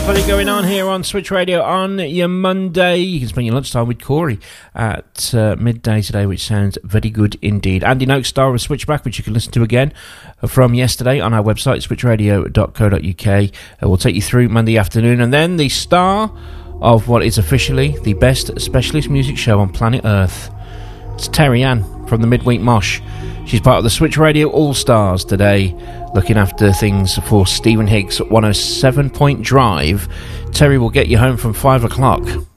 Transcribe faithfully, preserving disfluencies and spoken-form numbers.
Plenty going on here on Switch Radio on your Monday. You can spend your lunchtime with Corey at uh, midday today, which sounds very good indeed. Andy Noakes, star of Switchback, which you can listen to again from yesterday on our website, switch radio dot co dot uk. Uh, we'll take you through Monday afternoon. And then the star of what is officially the best specialist music show on planet Earth. It's Terry Ann from the Midweek Mosh. She's part of the Switch Radio All-Stars today, looking after things for Stephen Higgs at one oh seven Point Drive. Terry will get you home from five o'clock.